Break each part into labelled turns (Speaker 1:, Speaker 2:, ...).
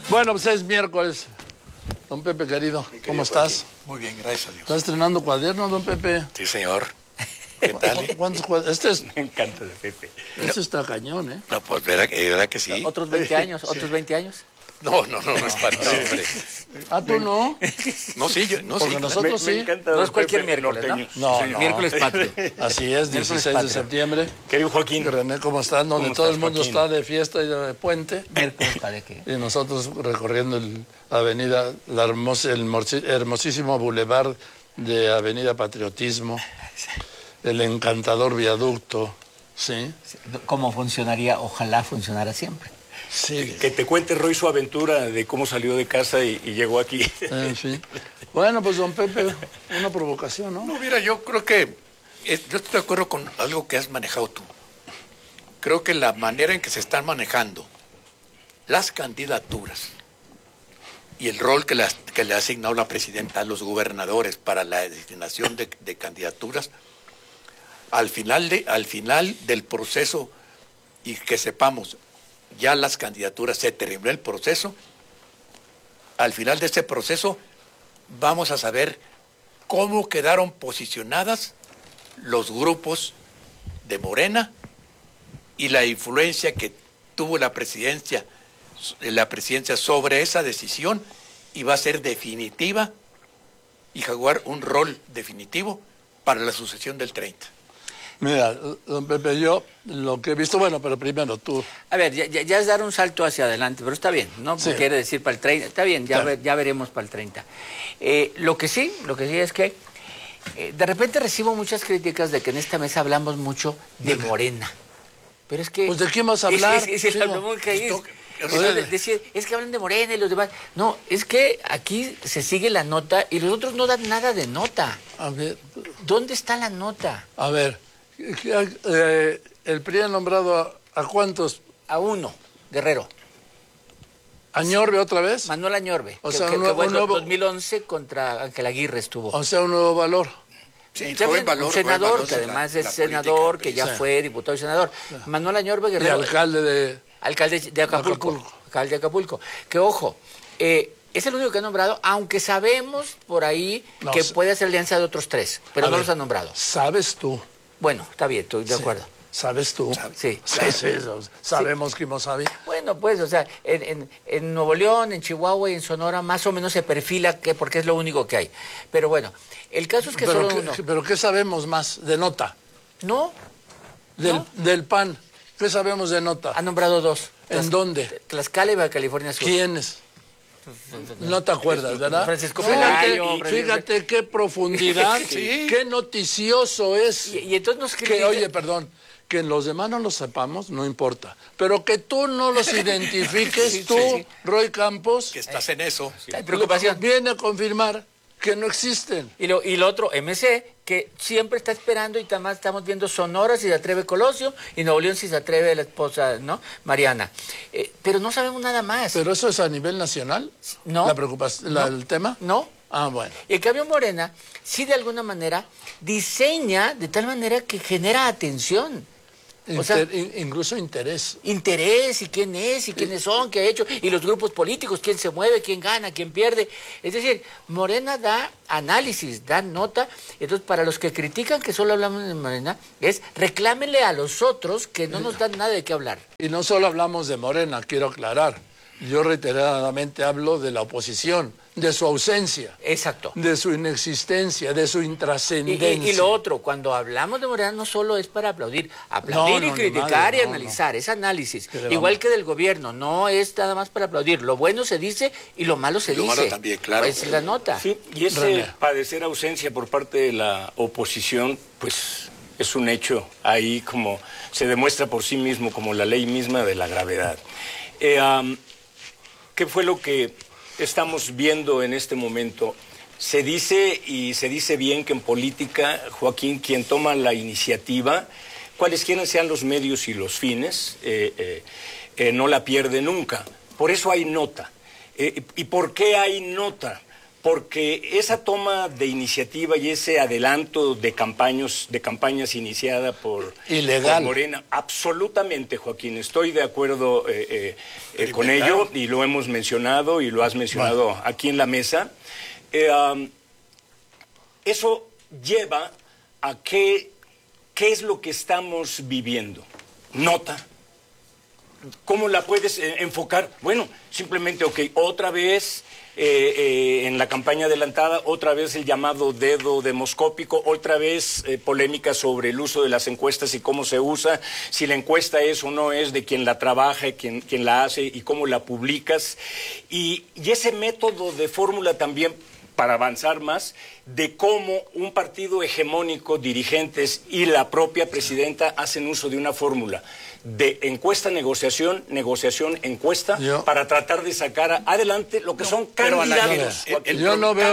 Speaker 1: Bueno, pues es miércoles. Don Pepe, querido, ¿cómo estás?
Speaker 2: Muy bien, gracias a Dios.
Speaker 1: ¿Estás estrenando cuaderno, don Pepe?
Speaker 2: Sí, señor. ¿Qué tal?
Speaker 1: ¿Cuántos cuadernos?
Speaker 2: Me encanta de Pepe.
Speaker 1: Este está cañón, ¿eh?
Speaker 2: No, pues verá que sí.
Speaker 3: ¿Otros 20 años? ¿Otros 20 años?
Speaker 2: No es para no, hombre.
Speaker 1: Ah, ¿tú no?
Speaker 2: No, sí, yo, no,
Speaker 1: Porque
Speaker 2: sí.
Speaker 1: nosotros sí.
Speaker 3: No es cualquier miércoles, ¿no?
Speaker 1: No, no.
Speaker 3: Miércoles patrio.
Speaker 1: Así es, 16 de septiembre.
Speaker 2: Querido Joaquín.
Speaker 1: René, ¿cómo estás? Donde
Speaker 2: ¿Cómo
Speaker 1: todo el
Speaker 2: estás,
Speaker 1: mundo
Speaker 2: Joaquín?
Speaker 1: está de fiesta y de puente.
Speaker 3: ¿Miércoles para qué?
Speaker 1: Y nosotros recorriendo la avenida, el hermosísimo bulevar de Avenida Patriotismo, el encantador viaducto, ¿sí?
Speaker 3: ¿Cómo funcionaría? Ojalá funcionara siempre.
Speaker 1: Sí.
Speaker 2: Que te cuente Roy su aventura de cómo salió de casa y llegó aquí.
Speaker 1: En fin. Bueno, pues don Pepe, una provocación, ¿no?
Speaker 4: No, mira, yo creo que yo estoy de acuerdo con algo que has manejado tú. Creo que la manera en que se están manejando las candidaturas y el rol que le ha asignado la presidenta a los gobernadores para la designación de candidaturas, al final del proceso, y que sepamos, ya las candidaturas, se terminó el proceso, al final de este proceso vamos a saber cómo quedaron posicionadas los grupos de Morena y la influencia que tuvo la presidencia sobre esa decisión, y va a ser definitiva y jugar un rol definitivo para la sucesión del 30.
Speaker 1: Mira, don Pepe, yo lo que he visto, bueno, pero primero tú.
Speaker 3: A ver, ya es dar un salto hacia adelante, pero está bien, ¿no?
Speaker 1: Sí.
Speaker 3: Quiere decir para el 30, está bien,
Speaker 1: Claro.
Speaker 3: ya veremos para el 30. Lo que sí es que de repente recibo muchas críticas de que en esta mesa hablamos mucho de Morena. Pero es que...
Speaker 1: Pues, ¿de quién vas a hablar?
Speaker 3: Es el
Speaker 1: Chivo?
Speaker 3: problema que hay.
Speaker 1: Oye.
Speaker 3: Decir, es que hablan de Morena y los demás. No, es que aquí se sigue la nota y los otros no dan nada de nota.
Speaker 1: A ver,
Speaker 3: ¿Dónde está la nota?
Speaker 1: el PRI ha nombrado a cuántos.
Speaker 3: A uno, Guerrero.
Speaker 1: ¿Añorbe otra vez?
Speaker 3: Manuel Añorbe,
Speaker 1: O
Speaker 3: que,
Speaker 1: sea,
Speaker 3: que,
Speaker 1: un
Speaker 3: que
Speaker 1: nuevo-
Speaker 3: fue en
Speaker 1: un nuevo-
Speaker 3: 2011 contra Ángel Aguirre estuvo.
Speaker 1: O sea, un nuevo valor.
Speaker 4: Sí,
Speaker 3: Está
Speaker 4: fue
Speaker 3: bien,
Speaker 4: valor,
Speaker 3: un
Speaker 4: fue
Speaker 3: senador,
Speaker 4: valor
Speaker 3: que
Speaker 4: de
Speaker 3: además
Speaker 4: la
Speaker 3: es senador, que ya
Speaker 1: sí.
Speaker 3: fue diputado y senador. Manuel Añorbe
Speaker 1: Y
Speaker 3: Guerrero,
Speaker 1: alcalde de...
Speaker 3: alcalde de Acapulco.
Speaker 1: Acapulco.
Speaker 3: Alcalde de Acapulco. Que ojo, es el único que ha nombrado, aunque sabemos por ahí
Speaker 1: No,
Speaker 3: que
Speaker 1: sí.
Speaker 3: puede hacer alianza de otros tres, pero
Speaker 1: A
Speaker 3: no
Speaker 1: ver,
Speaker 3: los ha nombrado.
Speaker 1: ¿Sabes tú?
Speaker 3: Bueno, está bien, estoy de acuerdo.
Speaker 1: ¿Sabes tú?
Speaker 3: Sí.
Speaker 1: Sabemos que Mosavi.
Speaker 3: Bueno, pues, o sea, en Nuevo León, en Chihuahua y en Sonora más o menos se perfila porque es lo único que hay. Pero bueno, el caso es que
Speaker 1: Pero,
Speaker 3: solo uno.
Speaker 1: ¿pero qué sabemos más de nota?
Speaker 3: No,
Speaker 1: Del PAN. ¿Qué sabemos de nota?
Speaker 3: ha nombrado dos.
Speaker 1: ¿En dónde?
Speaker 3: Tlaxcala y Baja California Sur.
Speaker 1: ¿Quiénes? No te acuerdas, ¿verdad?
Speaker 3: Francisco
Speaker 1: Fíjate,
Speaker 3: Pelayo,
Speaker 1: fíjate qué profundidad, qué noticioso es.
Speaker 3: Y entonces nos
Speaker 1: Que,
Speaker 3: critican.
Speaker 1: oye, perdón, que los demás no los sepamos, no importa. Pero que tú no los identifiques,
Speaker 3: Sí,
Speaker 1: tú,
Speaker 3: sí.
Speaker 1: Roy Campos,
Speaker 4: que estás en eso.
Speaker 3: Hay preocupación.
Speaker 1: viene a confirmar que no existen.
Speaker 3: Y lo otro, MC, que siempre está esperando, y además estamos viendo Sonora si se atreve Colosio y Nuevo León si se atreve la esposa, ¿no? Mariana. Pero no sabemos nada más.
Speaker 1: ¿Pero eso es a nivel nacional?
Speaker 3: No.
Speaker 1: ¿La preocupación,
Speaker 3: No.
Speaker 1: el tema?
Speaker 3: No.
Speaker 1: Ah, bueno.
Speaker 3: Y en cambio Morena, sí de alguna manera, diseña de tal manera que genera atención. O sea,
Speaker 1: Incluso interés.
Speaker 3: interés, y quién es, y quiénes son, qué ha hecho, y los grupos políticos, quién se mueve, quién gana, quién pierde. Es decir, Morena da análisis, da nota. Entonces, para los que critican que solo hablamos de Morena, es reclámenle a los otros que no nos dan nada de qué hablar.
Speaker 1: Y no solo hablamos de Morena, quiero aclarar. Yo reiteradamente hablo de la oposición, de su ausencia,
Speaker 3: Exacto.
Speaker 1: de su inexistencia, de su intrascendencia.
Speaker 3: Y lo otro, cuando hablamos de Morena no solo es para aplaudir
Speaker 1: No,
Speaker 3: y
Speaker 1: ni
Speaker 3: criticar
Speaker 1: madre,
Speaker 3: y
Speaker 1: no,
Speaker 3: analizar, es análisis.
Speaker 1: Que le
Speaker 3: Igual
Speaker 1: vamos.
Speaker 3: que del gobierno, no es nada más para aplaudir. Lo bueno se dice y lo malo se
Speaker 4: Y lo
Speaker 3: dice.
Speaker 4: malo también, claro.
Speaker 3: Pues la nota.
Speaker 2: Sí, y ese
Speaker 1: René.
Speaker 2: padecer ausencia por parte de la oposición, pues es un hecho ahí, como se demuestra por sí mismo, como la ley misma de la gravedad. ¿Qué fue lo que estamos viendo en este momento? Se dice, y se dice bien, que en política, Joaquín, quien toma la iniciativa, cualesquiera sean los medios y los fines, no la pierde nunca. Por eso hay nota. ¿Y por qué hay nota? porque esa toma de iniciativa y ese adelanto de campañas iniciada por Morena, absolutamente, Joaquín, estoy de acuerdo con ello, y lo hemos mencionado y lo has mencionado aquí en la mesa. Eso lleva a ¿qué es lo que estamos viviendo? Nota. ¿Cómo la puedes enfocar? Bueno, simplemente, otra vez en la campaña adelantada, otra vez el llamado dedo demoscópico, otra vez polémica sobre el uso de las encuestas y cómo se usa, si la encuesta es o no es de quien la trabaja, quien la hace y cómo la publicas. Y ese método de fórmula también, para avanzar más, de cómo un partido hegemónico, dirigentes y la propia presidenta hacen uso de una fórmula de encuesta, negociación, encuesta, para tratar de sacar adelante lo que son candidatos.
Speaker 1: Yo no veo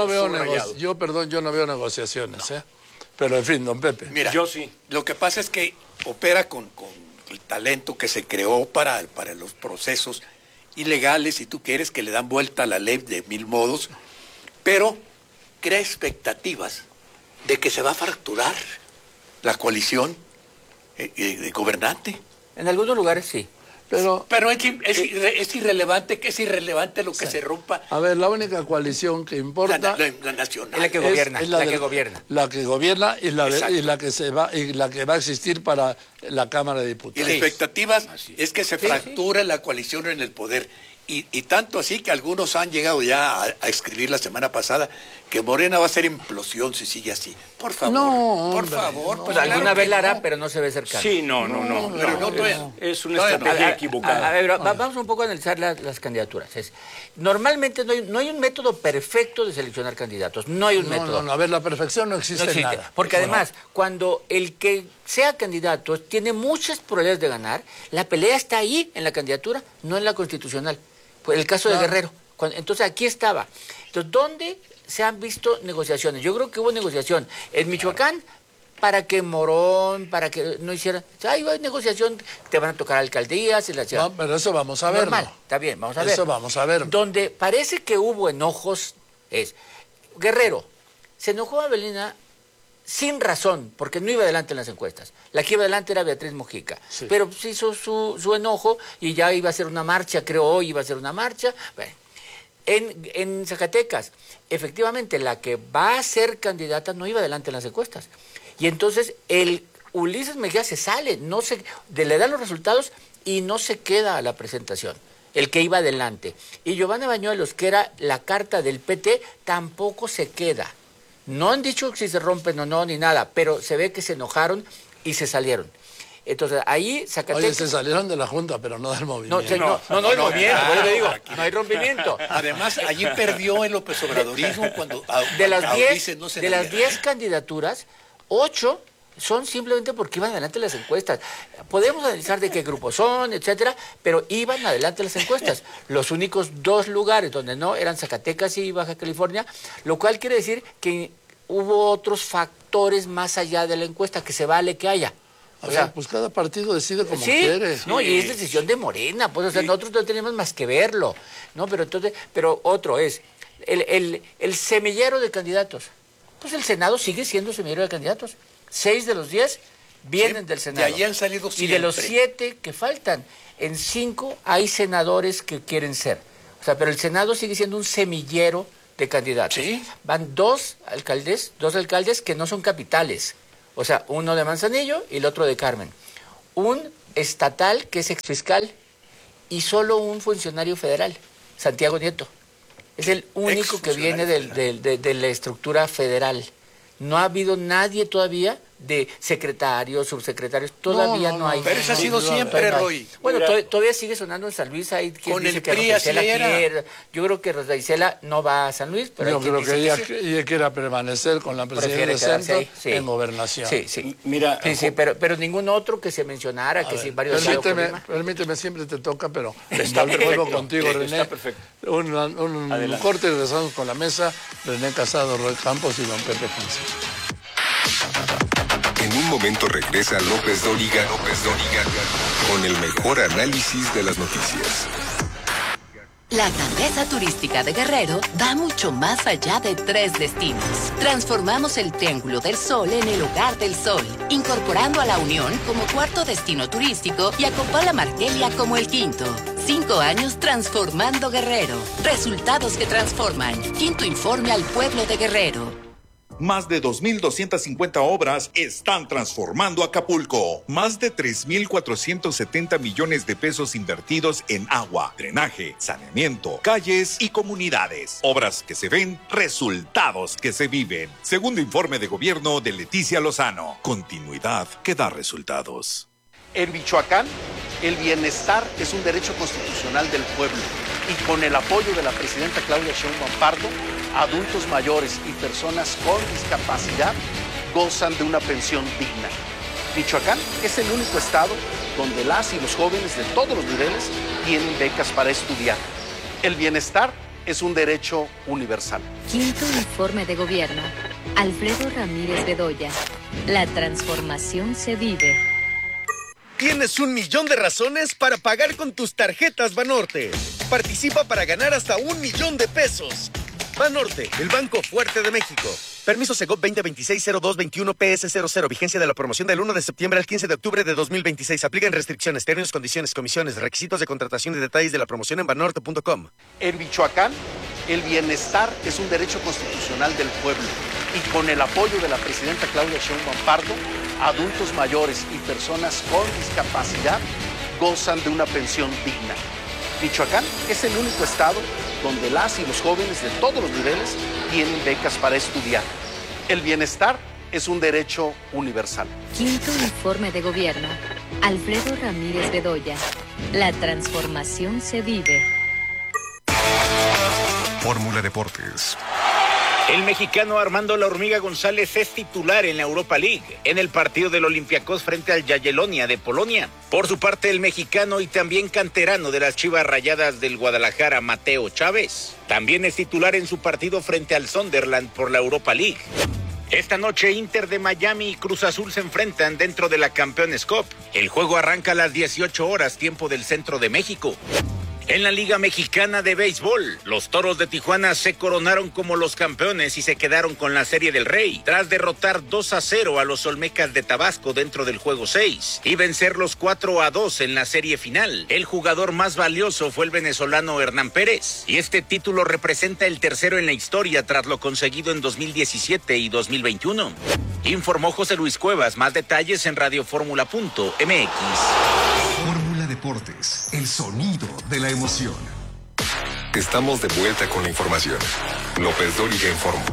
Speaker 1: negociaciones, pero en fin, don Pepe.
Speaker 4: Mira, yo sí. Lo que pasa es que opera con el talento que se creó para los procesos ilegales, si tú quieres, que le dan vuelta a la ley de mil modos, pero crea expectativas de que se va a fracturar la coalición gobernante.
Speaker 3: En algunos lugares sí.
Speaker 4: Pero es irrelevante lo que se rompa.
Speaker 1: A ver, la única coalición que importa
Speaker 4: la nacional.
Speaker 3: Es la que gobierna.
Speaker 1: La que gobierna y la que va a existir para la Cámara de Diputados.
Speaker 4: Y la expectativa es que se fracture la coalición en el poder. Y tanto así que algunos han llegado ya a escribir la semana pasada que Morena va a ser implosión si sigue así. Por favor, por favor.
Speaker 3: Pues alguna vez la hará, pero no se ve cercano.
Speaker 2: Sí, no. Es una estrategia equivocada.
Speaker 3: A ver, vamos un poco a analizar las candidaturas. Normalmente no hay un método perfecto de seleccionar candidatos. No hay un método.
Speaker 1: A ver, la perfección no existe nada.
Speaker 3: Porque además, cuando el que sea candidato tiene muchas probabilidades de ganar, la pelea está ahí en la candidatura, no en la constitucional. Pues el caso de Guerrero. Entonces aquí estaba. Entonces, ¿dónde se han visto negociaciones? Yo creo que hubo negociación en Michoacán para que Morón, para que no hicieran... Hay negociación, te van a tocar alcaldías y la ciudad.
Speaker 1: No, pero eso vamos a ver.
Speaker 3: Normal, está bien, vamos a ver.
Speaker 1: Eso vamos a ver.
Speaker 3: Donde parece que hubo enojos es... Guerrero, se enojó a Avelina sin razón, porque no iba adelante en las encuestas. La que iba adelante era Beatriz Mujica. Sí. Pero se hizo su enojo y ya iba a hacer una marcha, creo hoy iba a hacer una marcha. Bueno, en Zacatecas, efectivamente, la que va a ser candidata no iba adelante en las encuestas. Y entonces el Ulises Mejía se sale, le dan los resultados y no se queda a la presentación, el que iba adelante. Y Giovanna Bañuelos, que era la carta del PT, tampoco se queda. No han dicho si se rompen o no, ni nada, pero se ve que se enojaron y se salieron. Entonces, ahí Zacatecas...
Speaker 1: Oye, se salieron de la Junta, pero no del movimiento.
Speaker 3: No hay movimiento, yo le digo, no hay rompimiento.
Speaker 4: Además, allí perdió el López Obradorismo cuando
Speaker 3: de las 10 candidaturas, 8 son simplemente porque iban adelante las encuestas. Podemos analizar de qué grupos son, etcétera, pero iban adelante las encuestas. Los únicos 2 lugares donde no eran Zacatecas y Baja California, lo cual quiere decir que hubo otros factores más allá de la encuesta, que se vale que haya.
Speaker 1: O sea, pues cada partido decide como quiere.
Speaker 3: No, y es decisión de Morena, pues, o sea, nosotros no tenemos más que verlo, ¿no? Pero otro es el semillero de candidatos. Pues el Senado sigue siendo semillero de candidatos. 6 de los 10 vienen del Senado.
Speaker 4: De allí han salido siempre.
Speaker 3: Y de los 7 que faltan, en 5 hay senadores que quieren ser. O sea, pero el Senado sigue siendo un semillero de candidatos.
Speaker 4: ¿Sí?
Speaker 3: Van 2 alcaldes que no son capitales. O sea, uno de Manzanillo y el otro de Carmen. Un estatal que es exfiscal y solo un funcionario federal, Santiago Nieto. Es el único que viene de la estructura federal. No ha habido nadie todavía de secretarios, subsecretarios, todavía no hay.
Speaker 4: Pero eso ha sido siempre, Roy.
Speaker 3: Bueno, todavía sigue sonando en San Luis. Hay quien
Speaker 4: con
Speaker 3: dice
Speaker 4: el
Speaker 3: que
Speaker 4: PRI así era.
Speaker 3: Yo creo que Rosa Isela no va a San Luis, pero
Speaker 1: yo creo que ella quiera permanecer con la presidencia de centro en gobernación.
Speaker 3: Sí. Mira, pero ningún otro que se mencionara, que sí, varios.
Speaker 1: Permíteme, siempre te toca, pero vuelvo contigo, René.
Speaker 2: Está perfecto.
Speaker 1: Un corte y regresamos con la mesa. René Casado, Roy Campos y don Pepe Fonseca.
Speaker 5: En un momento regresa López Dóriga con el mejor análisis de las noticias.
Speaker 6: La grandeza turística de Guerrero va mucho más allá de 3 destinos. Transformamos el Triángulo del Sol en el Hogar del Sol, incorporando a La Unión como 4º destino turístico y a Copala Margelia como el 5º. 5 años transformando Guerrero. Resultados que transforman. 5º informe al pueblo de Guerrero.
Speaker 7: Más de 2.250 obras están transformando Acapulco. Más de 3.470 millones de pesos invertidos en agua, drenaje, saneamiento, calles y comunidades. Obras que se ven, resultados que se viven. Segundo informe de gobierno de Leticia Lozano. Continuidad que da resultados.
Speaker 8: En Michoacán, el bienestar es un derecho constitucional del pueblo y con el apoyo de la presidenta Claudia Sheinbaum Pardo, adultos mayores y personas con discapacidad gozan de una pensión digna. Michoacán es el único estado donde las y los jóvenes de todos los niveles tienen becas para estudiar. El bienestar es un derecho universal.
Speaker 9: Quinto informe de gobierno. Alfredo Ramírez Bedoya. La transformación se vive.
Speaker 10: Tienes 1.000.000 de razones para pagar con tus tarjetas Banorte. Participa para ganar hasta 1.000.000 de pesos. Banorte, el banco fuerte de México. Permiso Segov 2026-0221-PS00. Vigencia de la promoción del 1 de septiembre al 15 de octubre de 2026. Aplican restricciones, términos, condiciones, comisiones, requisitos de contratación y detalles de la promoción en banorte.com.
Speaker 8: En Michoacán, el bienestar es un derecho constitucional del pueblo y con el apoyo de la presidenta Claudia Sheinbaum Pardo, adultos mayores y personas con discapacidad gozan de una pensión digna. Michoacán es el único estado donde las y los jóvenes de todos los niveles tienen becas para estudiar. El bienestar es un derecho universal.
Speaker 9: Quinto informe de gobierno. Alfredo Ramírez Bedoya. La transformación se vive.
Speaker 5: Fórmula Deportes.
Speaker 11: El mexicano Armando La Hormiga González es titular en la Europa League, en el partido del Olympiacos frente al Jagiellonia de Polonia. Por su parte, el mexicano y también canterano de las Chivas Rayadas del Guadalajara, Mateo Chávez, también es titular en su partido frente al Sunderland por la Europa League. Esta noche Inter de Miami y Cruz Azul se enfrentan dentro de la Campeones Cup. El juego arranca a las 18 horas, tiempo del centro de México. En la Liga Mexicana de Béisbol, los Toros de Tijuana se coronaron como los campeones y se quedaron con la Serie del Rey, tras derrotar 2-0 a los Olmecas de Tabasco dentro del juego 6 y vencerlos 4-2 en la serie final. El jugador más valioso fue el venezolano Hernán Pérez, y este título representa el tercero en la historia tras lo conseguido en 2017 y 2021. Informó José Luis Cuevas. Más detalles en radioformula.mx.
Speaker 5: Fórmula Deportes, el sonido de la emoción. Estamos de vuelta con la información. López Dóriga en Fórmula.